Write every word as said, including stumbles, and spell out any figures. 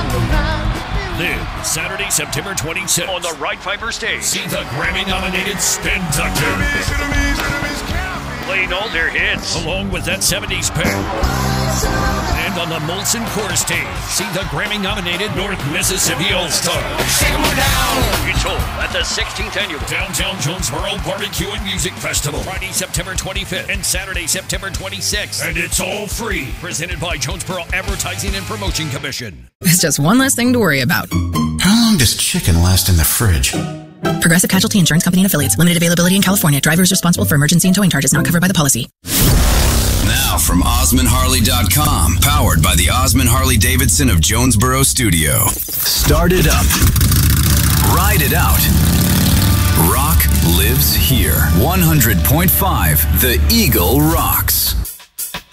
Then, Saturday, September twenty-sixth, on the Right Fiber stage, see the Grammy-nominated Spin Doctor, playing all their hits, along with that seventies pair. And on the Molson Coors stage, see the Grammy-nominated North Mississippi All-Stars. It's all at the sixteenth Annual Downtown Jonesboro Barbecue and Music Festival, Friday, September twenty-fifth and Saturday, September twenty-sixth. And it's all free. Presented by Jonesboro Advertising and Promotion Commission. It's just one less thing to worry about. How long does chicken last in the fridge? Progressive Casualty Insurance Company and Affiliates. Limited availability in California. Driver is responsible for emergency and towing charges not covered by the policy. Now from Osmond Harley dot com, powered by the Osmond Harley-Davidson of Jonesboro Studio. Start it up. Ride it out. Rock lives here. one hundred point five The Eagle rocks.